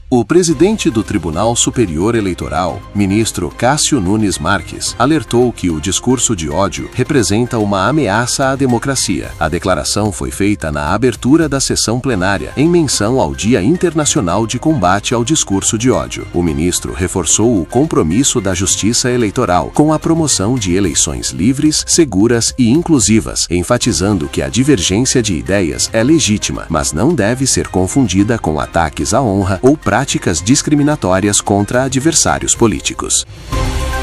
O presidente do Tribunal Superior Eleitoral, ministro Cássio Nunes Marques, alertou que o discurso de ódio representa uma ameaça à democracia. A declaração foi feita na abertura da sessão plenária, em menção ao Dia Internacional de Combate ao Discurso de Ódio. O ministro reforçou o compromisso da Justiça Eleitoral com a promoção de eleições livres, seguras e inclusivas, enfatizando que a divergência de ideias é legítima, mas não deve ser confundida com ataques à honra ou práticas discriminatórias contra adversários políticos.